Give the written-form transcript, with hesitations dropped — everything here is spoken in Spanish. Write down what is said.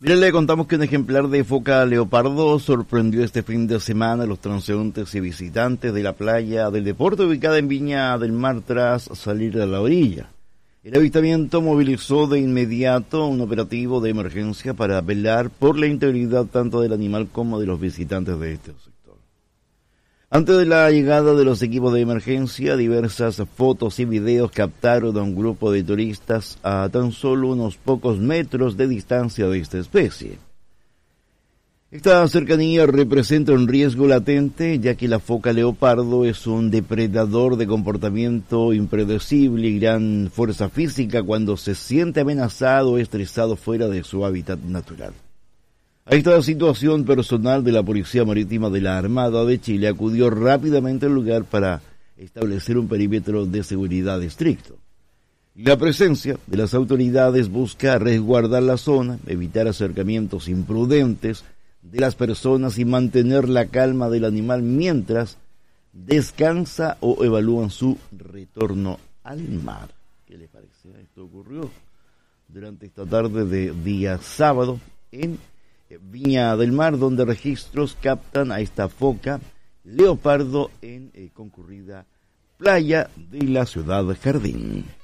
Mira, le contamos que un ejemplar de foca leopardo sorprendió este fin de semana a los transeúntes y visitantes de la playa del Deporte ubicada en Viña del Mar tras salir a la orilla. El avistamiento movilizó de inmediato un operativo de emergencia para velar por la integridad tanto del animal como de los visitantes de este sector. Antes de la llegada de los equipos de emergencia, diversas fotos y videos captaron a un grupo de turistas a tan solo unos pocos metros de distancia de esta especie. Esta cercanía representa un riesgo latente, ya que la foca leopardo es un depredador de comportamiento impredecible y gran fuerza física cuando se siente amenazado o estresado fuera de su hábitat natural. A esta situación, personal de la Policía Marítima de la Armada de Chile acudió rápidamente al lugar para establecer un perímetro de seguridad estricto. La presencia de las autoridades busca resguardar la zona, evitar acercamientos imprudentes de las personas y mantener la calma del animal mientras descansa o evalúan su retorno al mar. ¿Qué les parece? Esto ocurrió durante esta tarde de día sábado en Viña del Mar, donde registros captan a esta foca leopardo en concurrida playa de la ciudad Jardín.